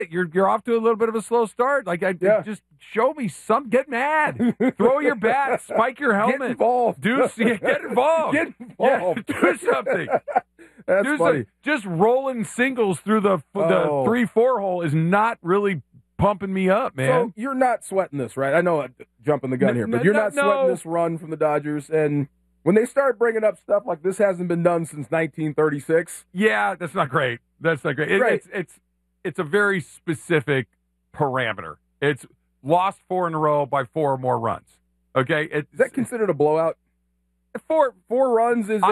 You're off to a little bit of a slow start. Like, just show me some. Get mad. Throw your bat. Spike your helmet. Get involved. Get involved. Get involved. Yeah, do something. That's funny. Just rolling singles through the 3-4 hole is not really pumping me up, man. So you're not sweating this, right? I know I'm jumping the gun here, but you're not sweating this run from the Dodgers. And when they start bringing up stuff like this hasn't been done since 1936. Yeah, that's not great. That's not great. It's a very specific parameter. It's lost 4 in a row by 4 or more runs. Okay? Is that considered a blowout? 4 runs is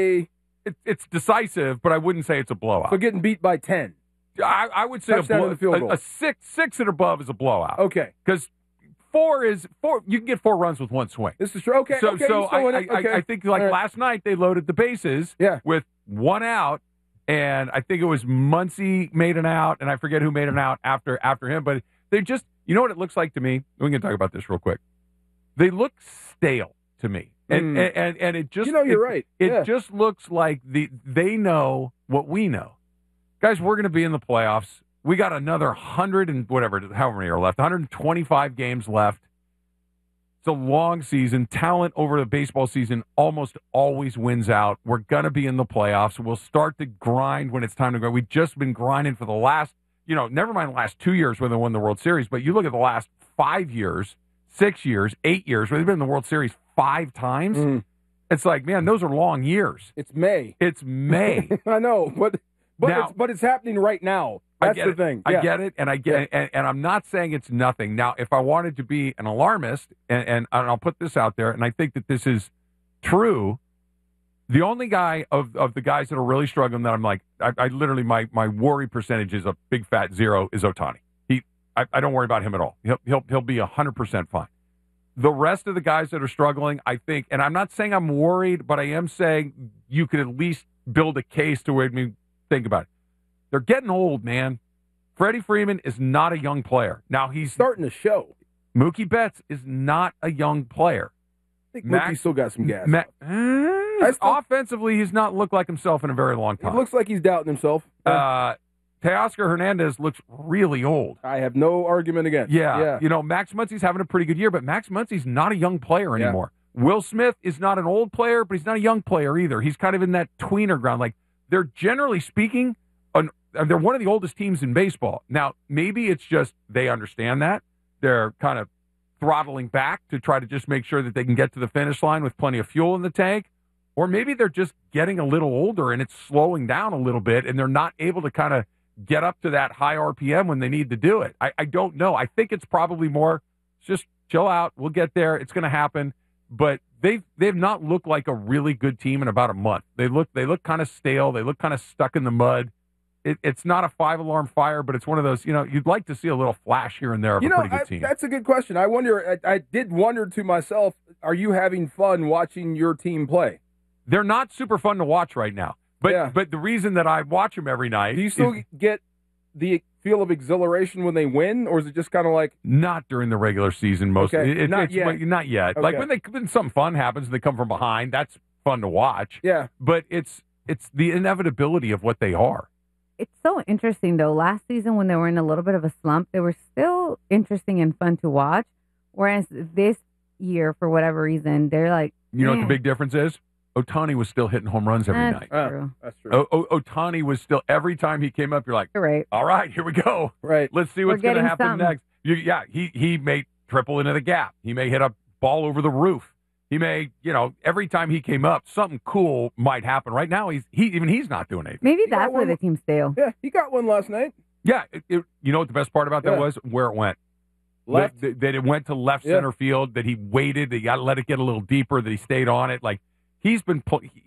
it's decisive, but I wouldn't say it's a blowout. So getting beat by 10. I would say a 6 and above is a blowout. Okay. Because 4 is 4. You can get 4 runs with one swing. This is true. Okay. So I think last night they loaded the bases with 1 out, and I think it was Muncy made an out, and I forget who made an out after him. But they just, you know what it looks like to me? We can talk about this real quick. They look stale to me. And it just, you're right. It just looks like they know what we know. Guys, we're going to be in the playoffs. We got another 100 and however many are left, 125 games left. It's a long season. Talent over the baseball season almost always wins out. We're going to be in the playoffs. We'll start to grind when it's time to go. We've just been grinding for the last, never mind the last 2 years when they won the World Series, but you look at the last 5 years, 6 years, 8 years, where they've been in the World Series 5 times. It's like, man, those are long years. It's May. I know, but it's happening right now. That's the thing. I get it, and I get it, and I'm not saying it's nothing. Now, if I wanted to be an alarmist, and I'll put this out there, and I think that this is true, the only guy of the guys that are really struggling that I'm like, I literally, my worry percentage is a big fat 0 is Ohtani. I don't worry about him at all. He'll be 100% fine. The rest of the guys that are struggling, I think, and I'm not saying I'm worried, but I am saying you could at least build a case to make me think about it. They're getting old, man. Freddie Freeman is not a young player. Now he's starting to show. Mookie Betts is not a young player. I think Mookie's still got some gas. Offensively, he's not looked like himself in a very long time. He looks like he's doubting himself. Teoscar Hernandez looks really old. I have no argument against. Yeah. Max Muncy's having a pretty good year, but Max Muncy's not a young player anymore. Will Smith is not an old player, but he's not a young player either. He's kind of in that tweener ground. Like, they're generally speaking, they're one of the oldest teams in baseball. Now, maybe it's just they understand that. They're kind of throttling back to try to just make sure that they can get to the finish line with plenty of fuel in the tank. Or maybe they're just getting a little older and it's slowing down a little bit and they're not able to kind of get up to that high RPM when they need to do it. I don't know. I think it's probably more just chill out. We'll get there. It's going to happen. But they've not looked like a really good team in about a month. They look kind of stale. They look kind of stuck in the mud. It's not a 5-alarm fire, but it's one of those, you'd like to see a little flash here and there of a pretty good team. That's a good question. I did wonder to myself, are you having fun watching your team play? They're not super fun to watch right now. But the reason that I watch them every night. Do you still get the feel of exhilaration when they win, or is it just kind of like not during the regular season? Mostly, okay. Not yet. Okay. Like when something fun happens and they come from behind, that's fun to watch. Yeah, but it's the inevitability of what they are. It's so interesting though. Last season, when they were in a little bit of a slump, they were still interesting and fun to watch. Whereas this year, for whatever reason, they're like, you know what the big difference is? Ohtani was still hitting home runs every night. That's true. Ohtani was still, every time he came up, you're like, right. All right, here we go. Right. Let's see what's going to happen next. He may triple into the gap. He may hit a ball over the roof. He may, every time he came up, something cool might happen. Right now, he's not doing anything. Maybe that's why the team's stale. Yeah, he got one last night. Yeah. You know what the best part about that was? Where it went. Left. That it went to left center field, that he waited, that he got to let it get a little deeper, that he stayed on it. Like, he's been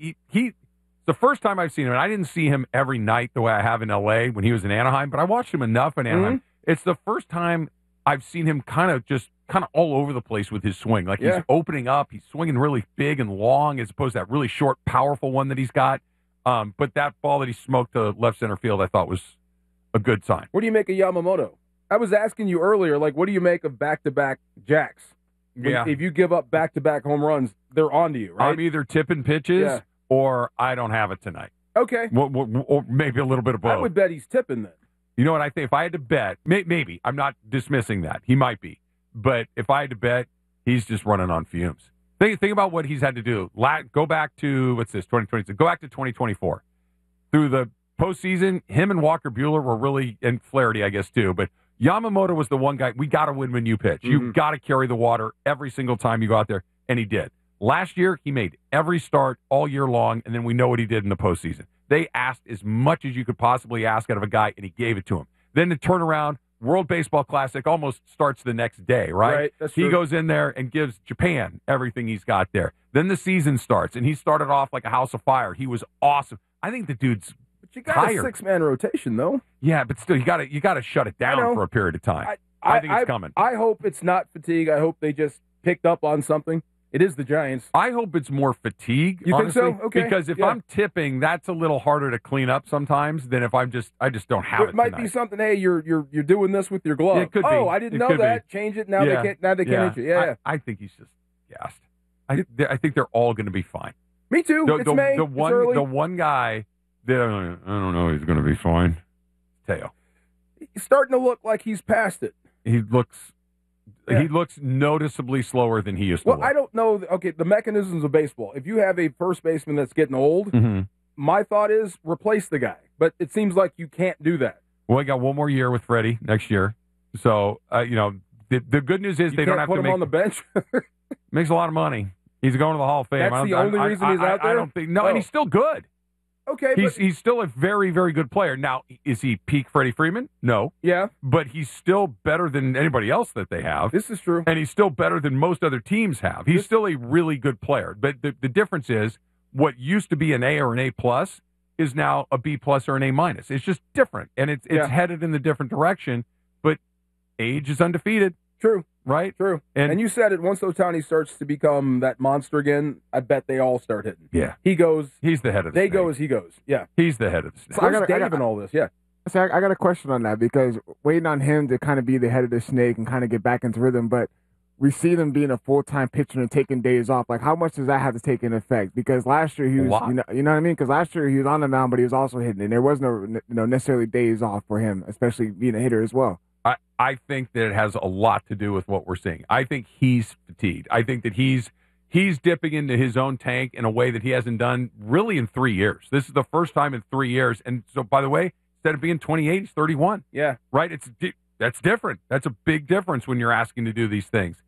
the first time I've seen him, and I didn't see him every night the way I have in L.A. when he was in Anaheim, but I watched him enough in Anaheim. Mm-hmm. It's the first time I've seen him kind of all over the place with his swing. Like, he's opening up, he's swinging really big and long as opposed to that really short, powerful one that he's got. But that ball that he smoked to left center field, I thought was a good sign. What do you make of Yamamoto? I was asking you earlier, like, what do you make of back-to-back jacks? If you give up back-to-back home runs, they're on to you, right? I'm either tipping pitches or I don't have it tonight. Okay. Or maybe a little bit of both. I would bet he's tipping then. You know what I think? If I had to bet, maybe. I'm not dismissing that. He might be. But if I had to bet, he's just running on fumes. Think about what he's had to do. Go back to, 2022. Go back to 2024. Through the postseason, him and Walker Buehler were really, and Flaherty, I guess, too. But Yamamoto was the one guy, we got to win when you pitch. Mm-hmm. You've got to carry the water every single time you go out there. And he did. Last year, he made every start all year long, and then we know what he did in the postseason. They asked as much as you could possibly ask out of a guy, and he gave it to him. Then the turnaround, World Baseball Classic almost starts the next day, right? That's true. He goes in there and gives Japan everything he's got there. Then the season starts, and he started off like a house of fire. He was awesome. I think the dude's But you got tired. a 6-man rotation, though. Yeah, but still, you got to shut it down for a period of time. I think it's coming. I hope it's not fatigue. I hope they just picked up on something. It is the Giants. I hope it's more fatigue. You honestly, think so? Okay. Because if I'm tipping, that's a little harder to clean up sometimes than if I just don't have it. It might be something. Hey, you're doing this with your glove. Yeah, it could be. I didn't know that. Be. Change it now. Yeah. They can't hit you. Yeah. I think he's just gassed. I think they're all going to be fine. Me too. It's May. The one guy that I don't know he's going to be fine. Teo. He's starting to look like he's past it. He looks noticeably slower than he used to look. I don't know. Okay, the mechanisms of baseball. If you have a first baseman that's getting old, my thought is replace the guy. But it seems like you can't do that. Well, I got one more year with Freddie next year. So, the good news is they don't have to put him on the bench. Makes a lot of money. He's going to the Hall of Fame. That's the only reason he's out there? I don't think. No, and he's still good. Okay, he's still a very, very good player. Now, is he peak Freddie Freeman? No. Yeah. But he's still better than anybody else that they have. This is true. And he's still better than most other teams have. He's still a really good player. But the difference is what used to be an A or an A plus is now a B plus or an A minus. It's just different. And it's headed in the different direction. But age is undefeated. True. Right? True. And you said it, once Ohtani starts to become that monster again, I bet they all start hitting. Yeah. He goes. He's the head of the snake. snake. They go as he goes. Yeah. He's the head of the snake. So I got all this. Yeah. So I got a question on that because waiting on him to kind of be the head of the snake and kind of get back into rhythm, but we see them being a full-time pitcher and taking days off. Like, how much does that have to take in effect? Because last year he was, you know what I mean? Because last year he was on the mound, but he was also hitting, and there was no, necessarily days off for him, especially being a hitter as well. I think that it has a lot to do with what we're seeing. I think he's fatigued. I think that he's dipping into his own tank in a way that he hasn't done really in 3 years. This is the first time in 3 years. And so, by the way, instead of being 28, he's 31. Yeah. Right? That's different. That's a big difference when you're asking to do these things.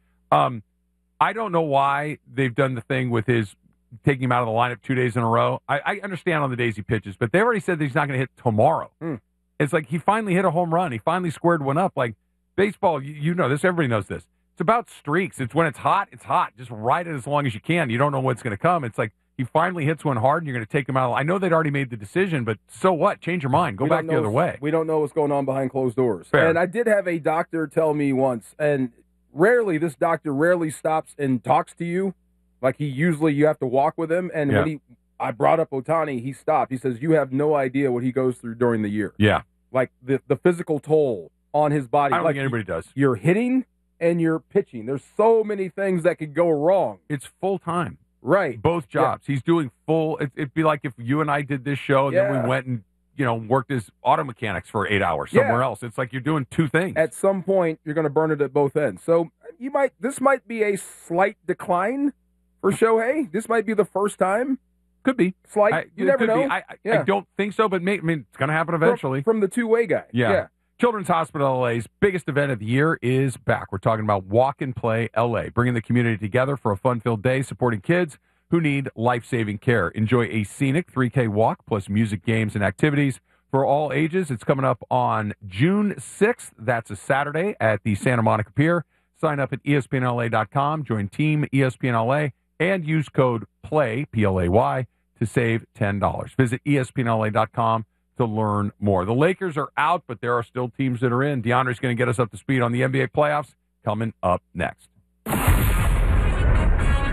I don't know why they've done the thing with his taking him out of the lineup 2 days in a row. I understand on the days he pitches, but they already said that he's not going to hit tomorrow. It's like he finally hit a home run. He finally squared one up. Like baseball, you know this. Everybody knows this. It's about streaks. It's when it's hot. Just ride it as long as you can. You don't know what's going to come. It's like he finally hits one hard, and you're going to take him out. I know they'd already made the decision, but so what? Change your mind. Go back the other way. We don't know what's going on behind closed doors. Fair. And I did have a doctor tell me once, and this doctor rarely stops and talks to you. Like you have to walk with him. And when I brought up Ohtani, he stopped. He says, you have no idea what he goes through during the year. Yeah. Like the physical toll on his body. I don't think anybody does. You're hitting and you're pitching. There's so many things that could go wrong. It's full time. Right. Both jobs. Yeah. He's doing full. It'd be like if you and I did this show and then we went and worked as auto mechanics for 8 hours somewhere else. It's like you're doing two things. At some point, you're going to burn it at both ends. So this might be a slight decline for Shohei. This might be the first time. Could be. Slight. You never know. I don't think so, but it's going to happen eventually. From the two-way guy. Yeah. Children's Hospital LA's biggest event of the year is back. We're talking about Walk and Play LA, bringing the community together for a fun-filled day, supporting kids who need life-saving care. Enjoy a scenic 3K walk plus music, games, and activities for all ages. It's coming up on June 6th. That's a Saturday at the Santa Monica Pier. Sign up at ESPNLA.com, join Team ESPNLA, and use code PLAY, P-L-A-Y, to save $10. Visit ESPNLA.com to learn more. The Lakers are out, but there are still teams that are in. DeAndre's going to get us up to speed on the NBA playoffs coming up next.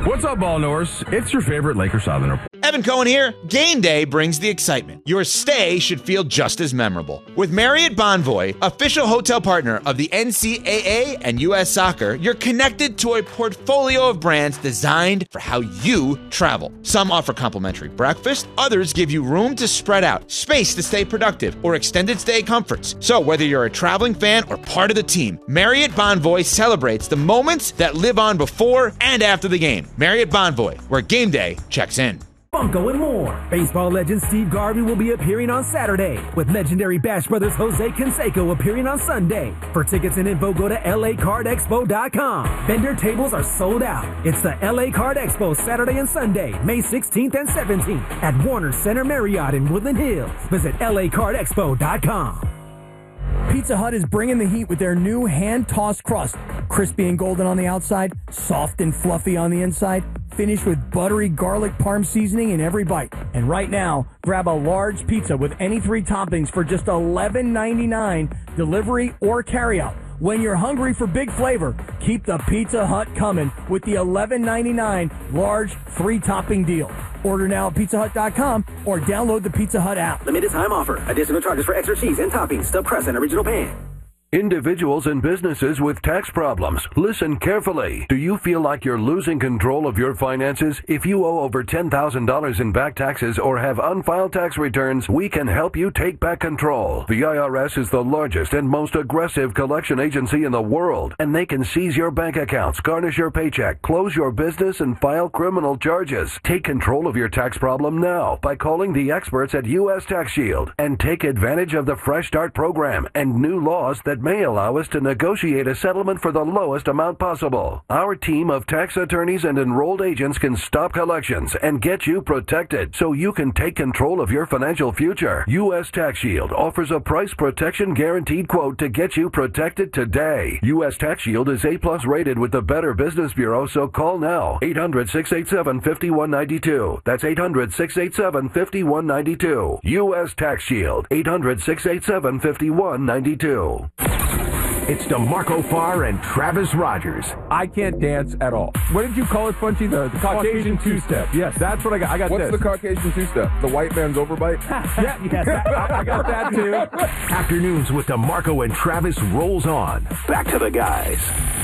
What's up, ball knowers? It's your favorite Laker Southerner. Evan Cohen here. Game day brings the excitement. Your stay should feel just as memorable. With Marriott Bonvoy, official hotel partner of the NCAA and U.S. Soccer, you're connected to a portfolio of brands designed for how you travel. Some offer complimentary breakfast, others give you room to spread out, space to stay productive, or extended stay comforts. So whether you're a traveling fan or part of the team, Marriott Bonvoy celebrates the moments that live on before and after the game. Marriott Bonvoy, where game day checks in. Funko and more. Baseball legend Steve Garvey will be appearing on Saturday, with legendary Bash Brothers Jose Canseco appearing on Sunday. For tickets and info, go to lacardexpo.com. Vendor tables are sold out. It's the LA Card Expo Saturday and Sunday, May 16th and 17th at Warner Center Marriott in Woodland Hills. Visit lacardexpo.com. Pizza Hut is bringing the heat with their new hand-tossed crust. Crispy and golden on the outside, soft and fluffy on the inside, finished with buttery garlic parm seasoning in every bite. And right now, grab a large pizza with any 3 toppings for just $11.99, delivery or carryout. When you're hungry for big flavor, keep the Pizza Hut coming with the $11.99 large 3-topping deal. Order now at pizzahut.com or download the Pizza Hut app. Limited time offer. Additional charges for extra cheese and toppings, stuffed crust, and original pan. Individuals and businesses with tax problems, listen carefully. Do you feel like you're losing control of your finances? If you owe over $10,000 in back taxes or have unfiled tax returns, we can help you take back control. The IRS is the largest and most aggressive collection agency in the world, and they can seize your bank accounts, garnish your paycheck, close your business, and file criminal charges. Take control of your tax problem now by calling the experts at U.S. Tax Shield and take advantage of the Fresh Start program and new laws that may allow us to negotiate a settlement for the lowest amount possible. Our team of tax attorneys and enrolled agents can stop collections and get you protected so you can take control of your financial future. U.S. Tax Shield offers a price protection guaranteed quote to get you protected today. U.S. Tax Shield is A+ rated with the Better Business Bureau, so call now. 800-687-5192. That's 800-687-5192. U.S. Tax Shield. 800-687-5192. It's DeMarco Farr and Travis Rogers. I can't dance at all. What did you call it, Funchy? The Caucasian two-step. Yes, that's what I got. I got What's this. the Caucasian two-step? The white man's overbite? I got that too. Afternoons with DeMarco and Travis rolls on. Back to the guys.